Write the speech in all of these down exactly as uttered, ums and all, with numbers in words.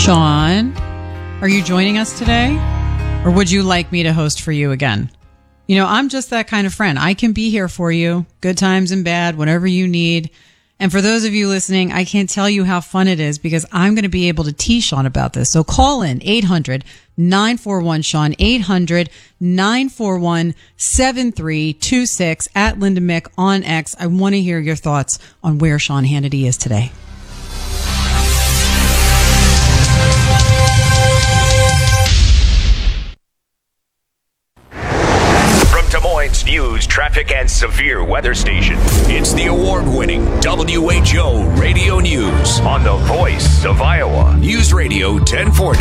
Sean, are you joining us today? Or would you like me to host for you again? You know, I'm just that kind of friend. I can be here for you, good times and bad, whatever you need. And for those of you listening, I can't tell you how fun it is because I'm going to be able to tease Sean about this. So call in eight hundred nine four one Sean, eight hundred nine four one seven three two six at Linda Mick on X. I want to hear your thoughts on where Sean Hannity is today. Des Moines News, traffic, and severe weather station. It's the award-winning W H O Radio News on the voice of Iowa. News Radio ten forty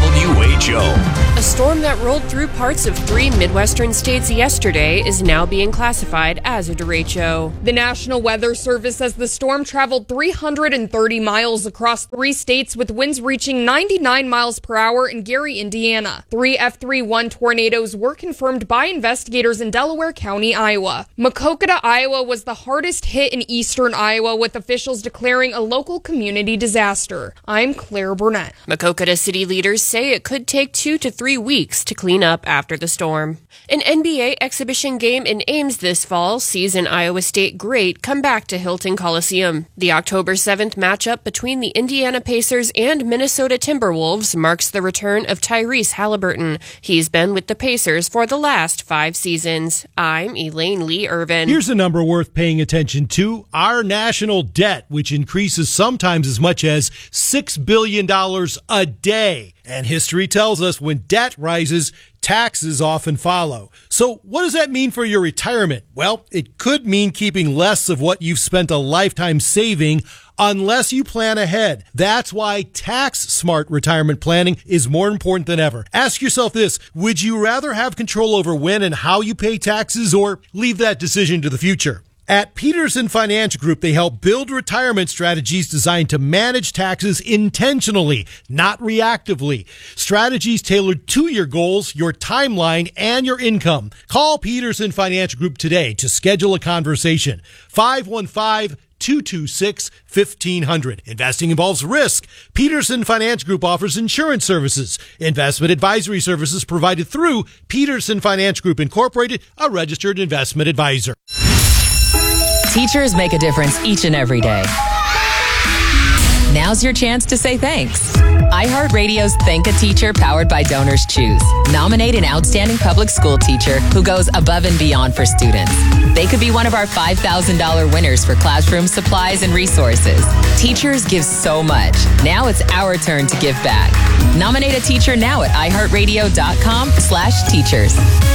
W H O. A storm that rolled through parts of three Midwestern states yesterday is now being classified as a derecho. The National Weather Service says the storm traveled three hundred thirty miles across three states with winds reaching ninety-nine miles per hour in Gary, Indiana. Three F thirty-one tornadoes were confirmed by investigators in Delaware County, Iowa. Maquoketa, Iowa was the hardest hit in eastern Iowa, with officials declaring a local community disaster. I'm Claire Burnett. Maquoketa city leaders say it could take two to three weeks to clean up after the storm. An N B A exhibition game in Ames this fall sees an Iowa State great come back to Hilton Coliseum. The October seventh matchup between the Indiana Pacers and Minnesota Timberwolves marks the return of Tyrese Halliburton. He's been with the Pacers for the last five seasons. I'm Elaine Lee Irvin. Here's a number worth paying attention to: our national debt, which increases sometimes as much as six billion dollars a day. And history tells us when debt rises, taxes often follow. So what does that mean for your retirement? Well, it could mean keeping less of what you've spent a lifetime saving unless you plan ahead. That's why tax-smart retirement planning is more important than ever. Ask yourself this: would you rather have control over when and how you pay taxes, or leave that decision to the future? At Peterson Financial Group, they help build retirement strategies designed to manage taxes intentionally, not reactively. Strategies tailored to your goals, your timeline, and your income. Call Peterson Financial Group today to schedule a conversation. five one five, two two six, one five zero zero. Investing involves risk. Peterson Financial Group offers insurance services. Investment advisory services provided through Peterson Financial Group Incorporated, a registered investment advisor. Teachers make a difference each and every day. Now's your chance to say thanks. iHeartRadio's Thank a Teacher, powered by Donors Choose. Nominate an outstanding public school teacher who goes above and beyond for students. They could be one of our five thousand dollars winners for classroom supplies and resources. Teachers give so much. Now it's our turn to give back. Nominate a teacher now at iHeartRadio.com slash teachers.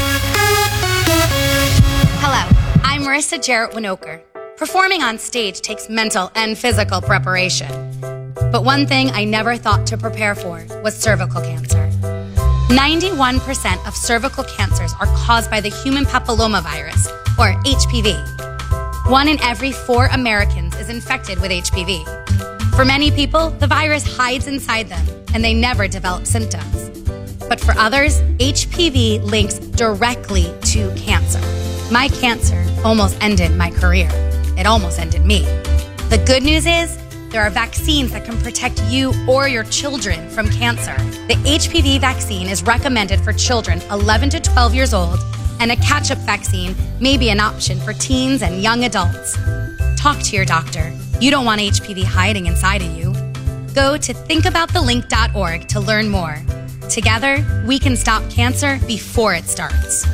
Hello. I'm Marissa Jarrett Winokur. Performing on stage takes mental and physical preparation. But one thing I never thought to prepare for was cervical cancer. ninety-one percent of cervical cancers are caused by the human papillomavirus, or H P V. One in every four Americans is infected with H P V. For many people, the virus hides inside them and they never develop symptoms. But for others, H P V links directly to cancer. My cancer almost ended my career. It almost ended me. The good news is there are vaccines that can protect you or your children from cancer. The H P V vaccine is recommended for children eleven to twelve years old, and a catch-up vaccine may be an option for teens and young adults. Talk to your doctor. You don't want H P V hiding inside of you. Go to think about the link dot org to learn more. Together, we can stop cancer before it starts.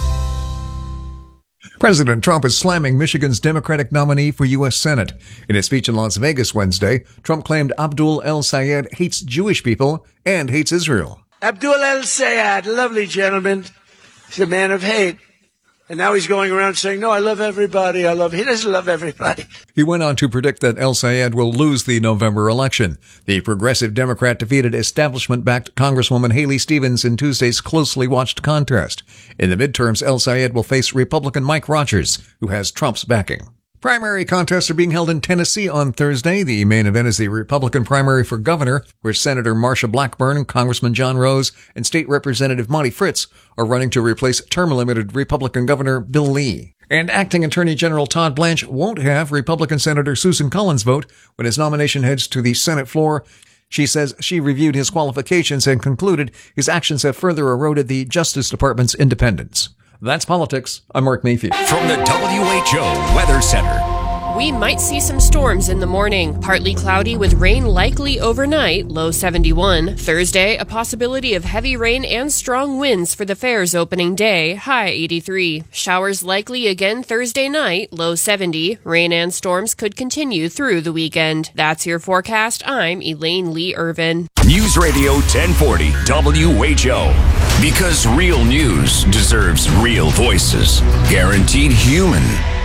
President Trump is slamming Michigan's Democratic nominee for U S Senate. In a speech in Las Vegas Wednesday, Trump claimed Abdul El-Sayed hates Jewish people and hates Israel. Abdul El-Sayed, lovely gentleman. He's a man of hate. And now he's going around saying, no, I love everybody. I love, he doesn't love everybody. He went on to predict that El-Sayed will lose the November election. The progressive Democrat defeated establishment-backed Congresswoman Haley Stevens in Tuesday's closely watched contest. In the midterms, El-Sayed will face Republican Mike Rogers, who has Trump's backing. Primary contests are being held in Tennessee on Thursday. The main event is the Republican primary for governor, where Senator Marsha Blackburn, Congressman John Rose, and State Representative Monty Fritz are running to replace term-limited Republican Governor Bill Lee. And Acting Attorney General Todd Blanche won't have Republican Senator Susan Collins' vote when his nomination heads to the Senate floor. She says she reviewed his qualifications and concluded his actions have further eroded the Justice Department's independence. That's politics. I'm Mark Mayfield. From the W H O Weather Center. We might see some storms in the morning. Partly cloudy with rain likely overnight, low seventy-one. Thursday, a possibility of heavy rain and strong winds for the fair's opening day, high eighty-three. Showers likely again Thursday night, low seventy. Rain and storms could continue through the weekend. That's your forecast. I'm Elaine Lee Irvin. News Radio ten forty W H O. Because real news deserves real voices. Guaranteed human.